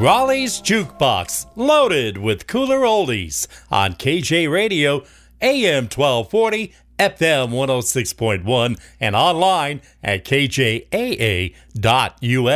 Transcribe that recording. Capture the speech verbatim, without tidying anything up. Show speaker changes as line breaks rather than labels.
Raleigh's Jukebox, loaded with cooler oldies on K J Radio, A M twelve forty, F M one oh six point one, and online at K J A A dot U S.